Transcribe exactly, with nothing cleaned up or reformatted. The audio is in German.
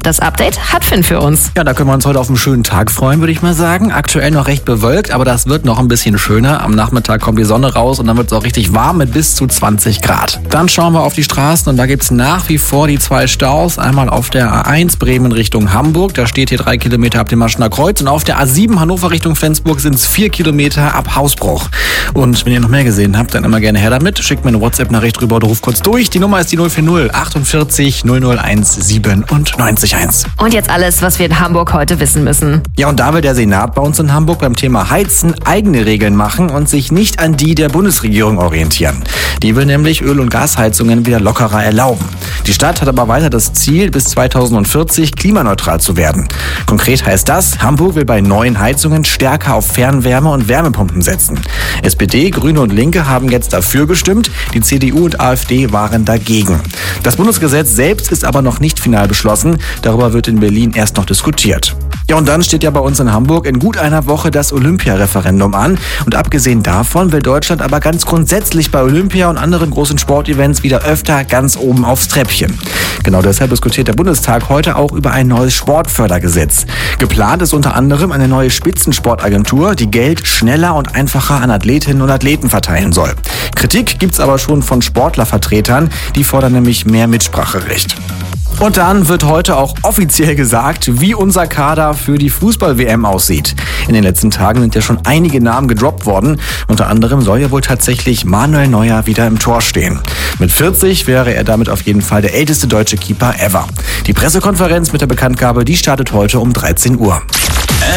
Das Update hat Finn für uns. Ja, da können wir uns heute auf einen schönen Tag freuen, würde ich mal sagen. Aktuell noch recht bewölkt, aber das wird noch ein bisschen schöner. Am Nachmittag kommt die Sonne raus und dann wird es auch richtig warm mit bis zu zwanzig Grad. Dann schauen wir auf die Straßen und da gibt es nach wie vor die zwei Staus. Einmal auf der A eins Bremen Richtung Hamburg, da steht hier drei Kilometer ab dem Maschener Kreuz. Und auf der A sieben Hannover Richtung Flensburg sind es vier Kilometer ab Hausbruch. Und wenn ihr noch mehr gesehen habt, dann immer gerne her damit. Schickt mir eine WhatsApp-Nachricht rüber oder ruft kurz durch. Die Nummer ist die null vier null achtundvierzig null null eins siebenundneunzig eins. Und jetzt alles, was wir in Hamburg heute wissen müssen. Ja, und da will der Senat bei uns in Hamburg beim Thema Heizen eigene Regeln machen und sich nicht an die der Bundesregierung orientieren. Die will nämlich Öl- und Gasheizungen wieder lockerer erlauben. Die Stadt hat aber weiter das Ziel, bis zweitausendvierzig klimaneutral zu werden. Konkret heißt das, Hamburg will bei neuen Heizungen stärker auf Fernwärme und Wärmepumpen setzen. S P D, Grüne und Linke haben jetzt dafür gestimmt, die C D U und AfD waren dagegen. Das Bundesgesetz selbst ist aber noch nicht final beschlossen, darüber wird in Berlin erst noch diskutiert. Ja, und dann steht ja bei uns in Hamburg in gut einer Woche das Olympia-Referendum an. Und abgesehen davon will Deutschland aber ganz grundsätzlich bei Olympia und anderen großen Sportevents wieder öfter ganz oben aufs Treppchen. Genau deshalb diskutiert der Bundestag heute auch über ein neues Sportfördergesetz. Geplant ist unter anderem eine neue Spitzensportagentur, die Geld schneller und einfacher an Athletinnen und Athleten verteilen soll. Kritik gibt's aber schon von Sportlervertretern, die fordern nämlich mehr Mitspracherecht. Und dann wird heute auch offiziell gesagt, wie unser Kader für die Fußball-W M aussieht. In den letzten Tagen sind ja schon einige Namen gedroppt worden. Unter anderem soll ja wohl tatsächlich Manuel Neuer wieder im Tor stehen. Mit vierzig wäre er damit auf jeden Fall der älteste deutsche Keeper ever. Die Pressekonferenz mit der Bekanntgabe, die startet heute um dreizehn Uhr.